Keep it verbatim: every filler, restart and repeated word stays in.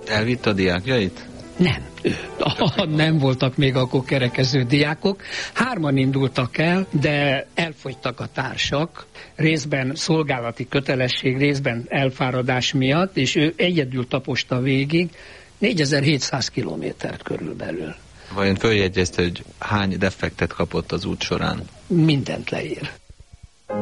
Elvitte a diákjait? Nem. Nem voltak még akkor kerekező diákok. Hárman indultak el, de elfogytak a társak, részben szolgálati kötelesség, részben elfáradás miatt, és ő egyedül taposta végig négyezer-hétszáz kilométert körülbelül. Vajon följegyezte, hogy hány defektet kapott az út során? Mindent leír.